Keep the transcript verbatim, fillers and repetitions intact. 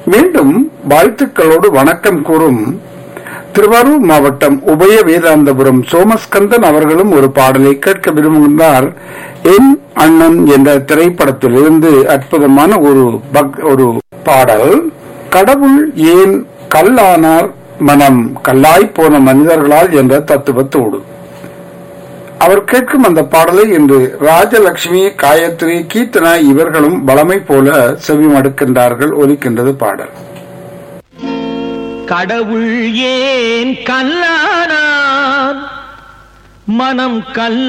மீண்டும் வாழ்த்துக்களோடு வணக்கம் கூறும் திருவாரூர் மாவட்டம் உபய வேதாந்தபுரம் சோமஸ்கந்தன் அவர்களும் ஒரு பாடலை கேட்க விரும்புகின்றார். என் அண்ணன் என்ற திரைப்படத்திலிருந்து அற்புதமான ஒரு ஒரு பாடல். கடவுள் ஏன் கல்லானார் மனம் கல்லாய் போன மனிதர்களால் என்ற தத்துவத்தோடு அவர் கேட்கும் அந்த பாடலை இன்று ராஜலட்சுமி, காயத்ரி, கீர்த்தனா இவர்களும் பலமை போல செவிமடுக்கின்றார்கள். ஒலிக்கின்றது பாடல். கடவுள் ஏன் கல்லானார் மனம் கல்